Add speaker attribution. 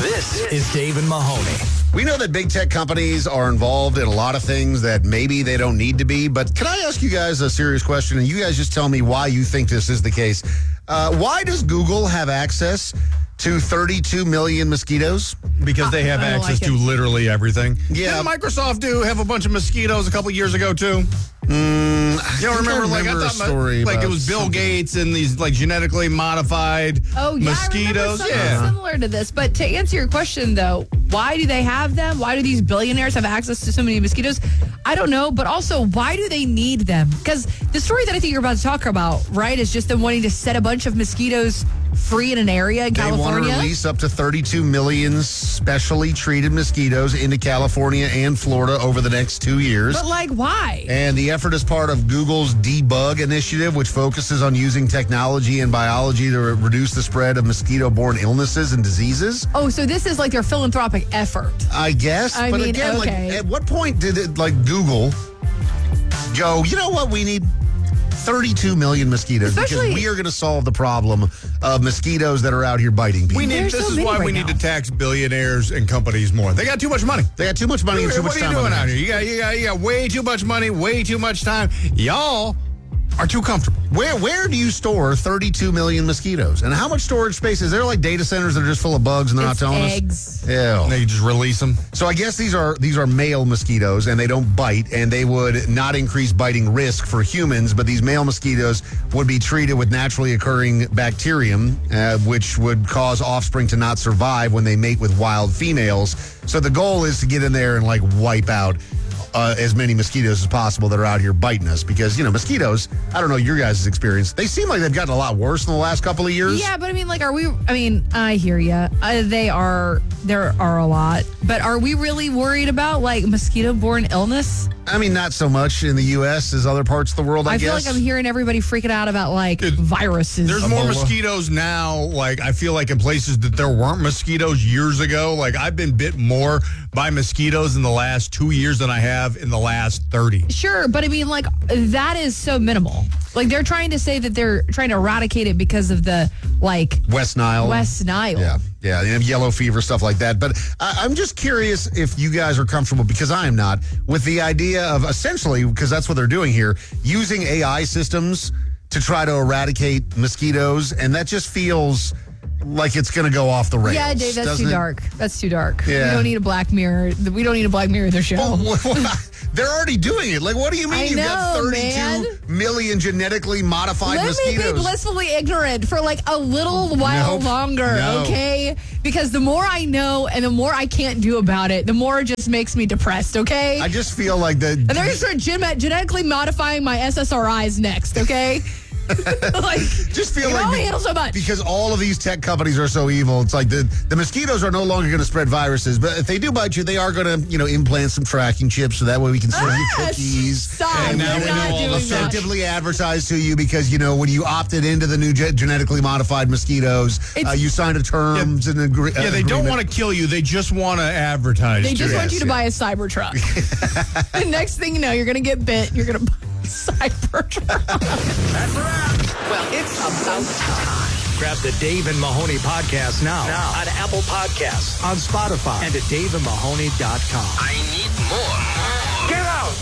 Speaker 1: This is Dave and Mahoney.
Speaker 2: We know that big tech companies are involved in a lot of things that maybe they don't need to be, but can I ask you guys a serious question, and you guys just tell me why you think this is the case? Why does Google have access to 32 million mosquitoes?
Speaker 3: Because they have access to literally everything.
Speaker 2: Yeah.
Speaker 3: Didn't Microsoft have a bunch of mosquitoes a couple years ago, too? You don't remember,
Speaker 2: a story
Speaker 3: like
Speaker 2: about
Speaker 3: it was Bill
Speaker 2: something.
Speaker 3: Gates and these like genetically modified mosquitoes.
Speaker 4: I remember something similar to this. But to answer your question, though, why do they have them? Why do these billionaires have access to so many mosquitoes? I don't know. But also, why do they need them? Because the story that I think you're about to talk about, right, is just them wanting to set a bunch of mosquitoes free in an area in California.
Speaker 2: They want to release up to 32 million specially treated mosquitoes into California and Florida over the next 2 years.
Speaker 4: But, like, why?
Speaker 2: And the effort is part of Google's Debug initiative, which focuses on using technology and biology to reduce the spread of mosquito-borne illnesses and diseases.
Speaker 4: Oh, so this is like their philanthropic effort.
Speaker 2: I guess.
Speaker 4: I
Speaker 2: but
Speaker 4: mean,
Speaker 2: again,
Speaker 4: okay.
Speaker 2: at what point did it, Google go, you know what we need? 32 million mosquitoes,
Speaker 4: Especially,
Speaker 2: because we are going to solve the problem of mosquitoes that are out here biting people.
Speaker 4: There's
Speaker 3: This
Speaker 4: so
Speaker 3: is
Speaker 4: many
Speaker 3: why
Speaker 4: right
Speaker 3: we need
Speaker 4: now.
Speaker 3: to tax billionaires and companies more. They got too much money.
Speaker 2: They got too much money and too much
Speaker 3: What are
Speaker 2: time.
Speaker 3: you
Speaker 2: on
Speaker 3: doing
Speaker 2: their
Speaker 3: out
Speaker 2: hands.
Speaker 3: here? You got way too much money, way too much time. Y'all are too comfortable.
Speaker 2: Where do you store 32 million mosquitoes? And how much storage space? Is there like data centers that are just full of bugs and they're
Speaker 4: It's
Speaker 2: not telling
Speaker 4: eggs.
Speaker 2: us? Ew.
Speaker 3: They just release them.
Speaker 2: So I guess these are male mosquitoes, and they don't bite, and they would not increase biting risk for humans, but these male mosquitoes would be treated with naturally occurring bacterium, which would cause offspring to not survive when they mate with wild females. So the goal is to get in there and wipe out as many mosquitoes as possible that are out here biting us, because, mosquitoes, I don't know your guys' experience, they seem like they've gotten a lot worse in the last couple of years.
Speaker 4: Yeah, but I hear you. There are a lot. But are we really worried about mosquito-borne illness?
Speaker 2: I mean, not so much in the U.S. as other parts of the world, I guess.
Speaker 4: feel like I'm hearing everybody freaking out about viruses.
Speaker 3: There's more
Speaker 2: Ebola.
Speaker 3: mosquitoes now, I feel like in places that there weren't mosquitoes years ago. I've been bit more by mosquitoes in the last 2 years than I have in the last 30.
Speaker 4: Sure, but that is so minimal. They're trying to say that they're trying to eradicate it because of the
Speaker 2: West Nile.
Speaker 4: West Nile.
Speaker 2: Yeah, they have yellow fever, stuff like that. But I'm just curious if you guys are comfortable, because I am not, with the idea of essentially, because that's what they're doing here, using AI systems to try to eradicate mosquitoes, and that just feels like it's going to go off the rails.
Speaker 4: Yeah, Dave, that's
Speaker 2: doesn't
Speaker 4: too
Speaker 2: it?
Speaker 4: dark. That's too dark.
Speaker 2: Yeah.
Speaker 4: We don't need a Black Mirror. We don't need a Black Mirror their show.
Speaker 2: They're already doing it. What do you mean
Speaker 4: I
Speaker 2: you've got
Speaker 4: know,
Speaker 2: 32 million genetically modified
Speaker 4: Let me be
Speaker 2: mosquitoes?
Speaker 4: blissfully ignorant for a little while
Speaker 2: Nope.
Speaker 4: longer,
Speaker 2: No.
Speaker 4: okay? Because the more I know and the more I can't do about it, the more it just makes me depressed, okay?
Speaker 2: I just feel like
Speaker 4: and they're going to start genetically modifying my SSRIs next, okay?
Speaker 2: just feel
Speaker 4: you can
Speaker 2: like
Speaker 4: only handle so much.
Speaker 2: because all of these tech companies are so evil. It's like the mosquitoes are no longer going to spread viruses, but if they do bite you, they are going to implant some tracking chips so that way we can send you cookies.
Speaker 4: Stop.
Speaker 3: And now
Speaker 4: We're
Speaker 3: we know
Speaker 4: not
Speaker 3: all the
Speaker 4: doing that.
Speaker 2: Effectively advertised to you because when you opted into the new genetically modified mosquitoes, you signed a terms and agree.
Speaker 3: Yeah, they don't want to kill you. They just want to advertise.
Speaker 4: They just
Speaker 3: to
Speaker 4: want
Speaker 3: you.
Speaker 4: you to buy a Cybertruck. And next thing you know, you're going to get bit. You're going to buy a Cybertruck.
Speaker 1: That's a wrap. Well, it's about time. Grab the Dave and Mahoney podcast now on Apple Podcasts, on Spotify, and at daveandmahoney.com. I need more. Get out!